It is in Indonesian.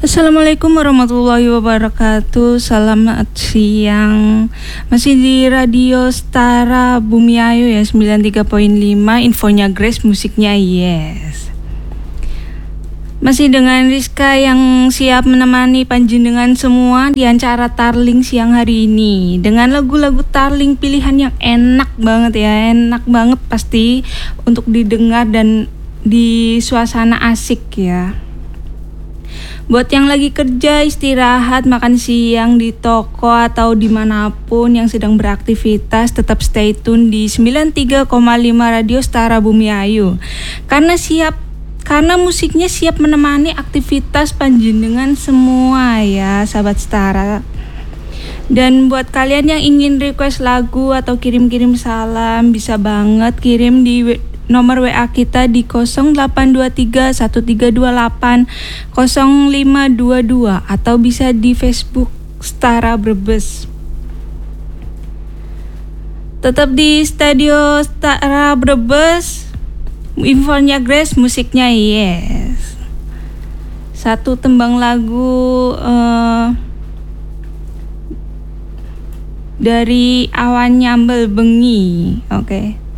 Assalamualaikum warahmatullahi wabarakatuh. Selamat siang. Masih di Radio Setara Bumi Ayu ya 93.5. Infonya Grace, musiknya Yes. Masih dengan Rizka yang siap menemani panjenengan semua di acara Tarling siang hari ini dengan lagu-lagu Tarling pilihan yang enak banget ya, enak banget pasti untuk didengar dan di suasana asik ya. Buat yang lagi kerja, istirahat, makan siang di toko atau dimanapun yang sedang beraktivitas, tetap stay tune di 93,5 Radio Setara Bumi Ayu. Karena musiknya siap menemani aktivitas panjenengan semua ya, sahabat Setara. Dan buat kalian yang ingin request lagu atau kirim-kirim salam, bisa banget kirim di nomor WA kita di 0823 1328 0522 atau bisa di Facebook Setara Brebes. Tetap di Studio Setara Brebes, infonya Grace, musiknya Yes. Satu tembang lagu dari Awan Nyambel Bengi, oke.